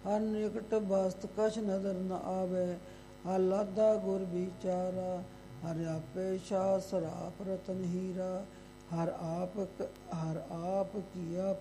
ਹਰ ਨਿਕਟ ਬਸਤ ਕਛ ਨਦਰ ਨ ਆਵੇ। ਹਰ ਲਾਦਾ ਗੁਰ ਵਿਚਾਰਾ, ਹਰ ਆਪੇ ਸ਼ਾਹ ਸਰਾਪ ਰਤਨ ਹੀਰਾ। ਹਰ ਆਪ ਕੀਆ